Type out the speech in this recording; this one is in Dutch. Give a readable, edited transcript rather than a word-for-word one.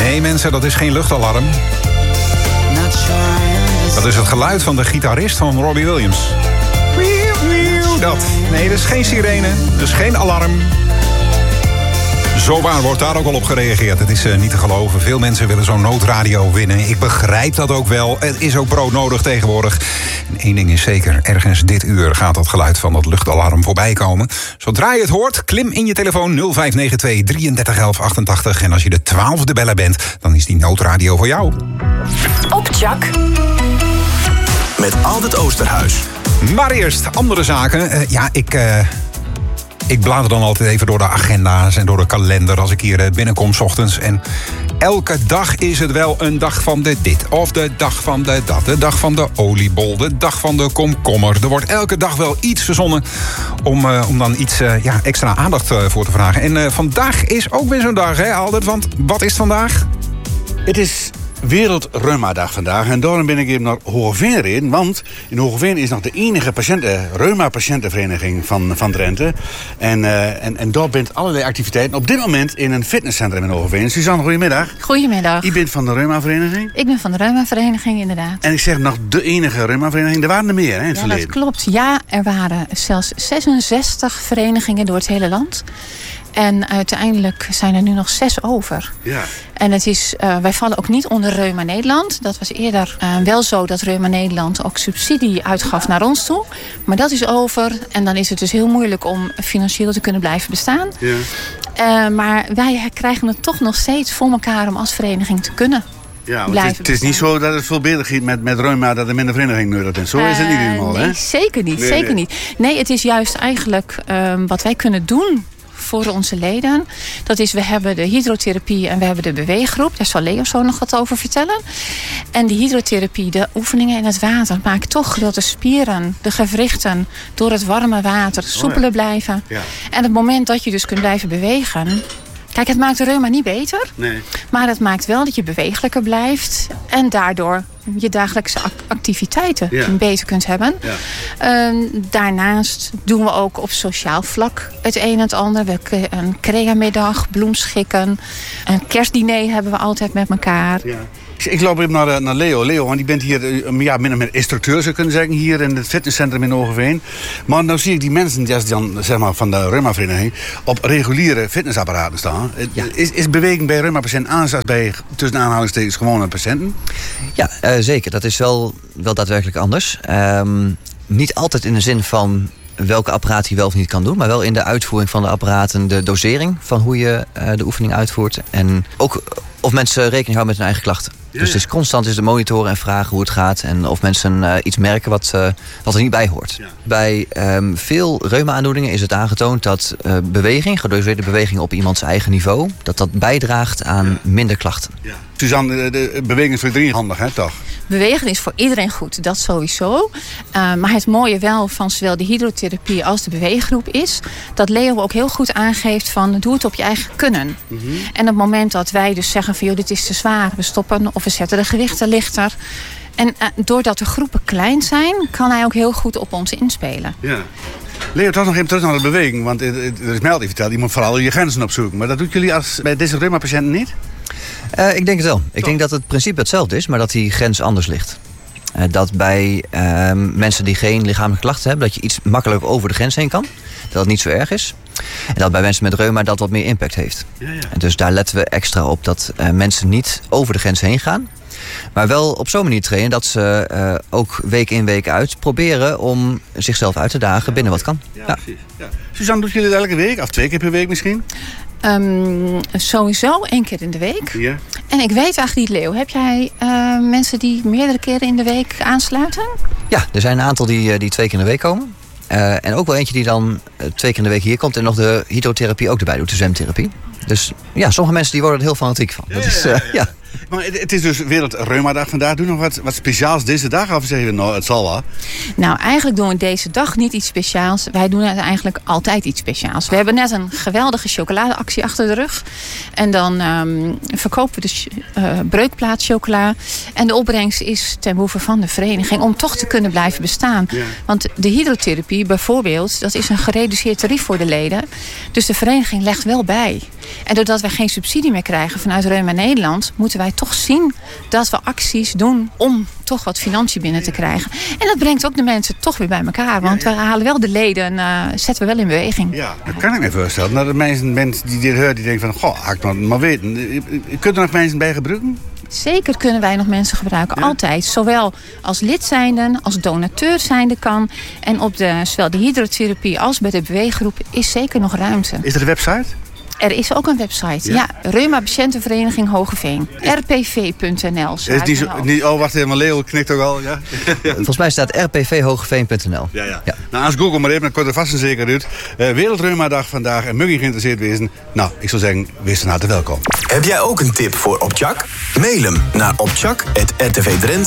Nee mensen, dat is geen luchtalarm. Dat is het geluid van de gitarist van Robbie Williams. Dat. Nee, dat is geen sirene. Dat is geen alarm. Zowaar wordt daar ook al op gereageerd. Het is niet te geloven. Veel mensen willen zo'n noodradio winnen. Ik begrijp dat ook wel. Het is ook broodnodig tegenwoordig. En één ding is zeker. Ergens dit uur gaat dat geluid van dat luchtalarm voorbij komen. Zodra je het hoort, klim in je telefoon 0592 33 11 88. En als je de 12e beller bent, dan is die noodradio voor jou. Op Chak. Met Aldert Oosterhuis. Maar eerst andere zaken. Ik blader dan altijd even door de agenda's en door de kalender als ik hier binnenkom 's ochtends. En elke dag is het wel een dag van de dit of de dag van de dat. De dag van de oliebol, de dag van de komkommer. Er wordt elke dag wel iets verzonnen om dan iets extra aandacht voor te vragen. En vandaag is ook weer zo'n dag, hè Aldert? Want wat is het vandaag? Het is Wereldreuma-dag vandaag. En daarom ben ik even naar Hoogeveen gereden. Want in Hoogeveen is nog de enige reuma-patiëntenvereniging van Drenthe. En daar bent allerlei activiteiten. Op dit moment in een fitnesscentrum in Hoogeveen. Suzanne, goedemiddag. Goedemiddag. U bent van de Reuma-vereniging? Ik ben van de Reuma-vereniging, inderdaad. En ik zeg nog de enige Reuma-vereniging. Er waren er meer, hè, in het verleden. Dat klopt. Ja, er waren zelfs 66 verenigingen door het hele land. En uiteindelijk zijn er nu nog 6 over. Ja. En het is, wij vallen ook niet onder Reuma Nederland. Dat was eerder wel zo dat Reuma Nederland ook subsidie uitgaf naar ons toe. Maar dat is over. En dan is het dus heel moeilijk om financieel te kunnen blijven bestaan. Ja. Maar wij krijgen het toch nog steeds voor elkaar om als vereniging te kunnen. Ja, het is niet zo dat het veel beter gaat met reuma dat er minder vereniging nodig is. Zo is het niet helemaal, hè? Nee, zeker niet. Zeker niet. Nee, het is juist eigenlijk wat wij kunnen doen voor onze leden. Dat is, we hebben de hydrotherapie en we hebben de beweeggroep. Daar zal Leo zo nog wat over vertellen. En die hydrotherapie, de oefeningen in het water, maakt toch dat de spieren, de gewrichten, door het warme water soepeler blijven. Ja. En op het moment dat je dus kunt blijven bewegen. Kijk, het maakt de reuma niet beter. Nee. Maar het maakt wel dat je bewegelijker blijft. En daardoor je dagelijkse activiteiten beter kunt hebben. Ja. Daarnaast doen we ook op sociaal vlak het een en het ander. We hebben een crea-middag, bloemschikken. Een kerstdiner hebben we altijd met elkaar. Ja. Ik loop even naar Leo. Leo, want die bent hier min of meer instructeur, zou kunnen zeggen, hier in het fitnesscentrum in Hoogeveen. Maar nou zie ik die mensen die dan, zeg maar, van de Reuma-vereniging op reguliere fitnessapparaten staan. Ja. Is beweging bij Reuma-patiënten anders als bij, tussen aanhalingstekens, gewone patiënten? Ja, zeker. Dat is wel daadwerkelijk anders. Niet altijd in de zin van welke apparaat je wel of niet kan doen, maar wel in de uitvoering van de apparaten, de dosering van hoe je de oefening uitvoert. En ook of mensen rekening houden met hun eigen klachten. Ja. Dus het is constant de monitoren en vragen hoe het gaat. En of mensen iets merken wat er niet bij hoort. Ja. Bij veel reuma-aandoeningen is het aangetoond dat beweging, gedoseerde beweging op iemands eigen niveau, dat bijdraagt aan minder klachten. Ja. Suzanne, de beweging is voor iedereen handig, hè, toch? Bewegen is voor iedereen goed, dat sowieso. Maar het mooie wel van zowel de hydrotherapie als de beweeggroep is dat Leo ook heel goed aangeeft van doe het op je eigen kunnen. Mm-hmm. En op het moment dat wij dus zeggen van joh, dit is te zwaar, we stoppen of we zetten de gewichten lichter. En doordat de groepen klein zijn, kan hij ook heel goed op ons inspelen. Ja. Leo, toch nog even terug naar de beweging, want er is mij altijd verteld, je moet vooral je grenzen opzoeken. Maar dat doet jullie bij deze reuma-patiënten niet? Ik denk het wel. Ik denk dat het principe hetzelfde is, maar dat die grens anders ligt. Dat bij mensen die geen lichamelijke klachten hebben, dat je iets makkelijker over de grens heen kan. Dat het niet zo erg is. En dat bij mensen met reuma dat wat meer impact heeft. Ja. En dus daar letten we extra op dat mensen niet over de grens heen gaan. Maar wel op zo'n manier trainen dat ze ook week in week uit proberen om zichzelf uit te dagen binnen wat kan. Ja, precies. Ja. Suzanne, doet jullie dat elke week? Of 2 keer per week misschien? Sowieso 1 keer in de week. Ja. En ik weet eigenlijk niet, Leo, heb jij mensen die meerdere keren in de week aansluiten? Ja, er zijn een aantal die 2 keer in de week komen. En ook wel eentje die dan 2 keer in de week hier komt en nog de hydrotherapie ook erbij doet, de zwemtherapie. Dus ja, sommige mensen die worden er heel fanatiek van. Dat is, Maar het is dus Wereld Reumadag vandaag. Doe nog wat speciaals deze dag? Of zeggen we, nou, het zal wel? Nou, eigenlijk doen we deze dag niet iets speciaals. Wij doen eigenlijk altijd iets speciaals. We hebben net een geweldige chocoladeactie achter de rug. En dan verkopen we de breukplaat chocola. En de opbrengst is ten behoeve van de vereniging om toch te kunnen blijven bestaan. Ja. Want de hydrotherapie bijvoorbeeld, dat is een gereduceerd tarief voor de leden. Dus de vereniging legt wel bij. En doordat wij geen subsidie meer krijgen vanuit Reuma Nederland, moeten wij toch zien dat we acties doen om toch wat financiën binnen te krijgen. En dat brengt ook de mensen toch weer bij elkaar. Want we halen wel de leden, zetten we wel in beweging. Ja, dat kan ik me voorstellen. Dat de mensen die dit horen, die denken van, goh, ik kan maar weten. Kunt er nog mensen bij gebruiken? Zeker kunnen wij nog mensen gebruiken, altijd. Zowel als lid zijnde, als donateur zijnde kan. En op zowel de hydrotherapie als bij de beweeggroep is zeker nog ruimte. Is er een website? Er is ook een website, ja. Reuma Patiëntenvereniging Hogeveen. rpv.nl. Wacht even, Leo knikt ook al. Ja? Volgens mij staat rpvhogeveen.nl. Ja. Nou, als Google maar even, dan komt er vast en zeker uit. Wereldreumadag vandaag en mug je geïnteresseerd wezen. Nou, ik zou zeggen, wees van harte welkom. Heb jij ook een tip voor Opchak? Mail hem naar opchak@rtvdrenthe.nl.